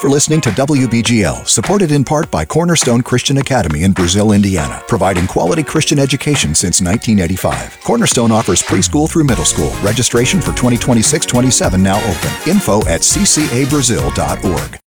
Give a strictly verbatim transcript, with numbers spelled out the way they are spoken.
for listening to W B G L, supported in part by Cornerstone Christian Academy in Brazil, Indiana, providing quality Christian education since nineteen eighty-five. Cornerstone offers preschool through middle school. Registration for twenty twenty-six twenty-seven now open. Info at c c a brazil dot org.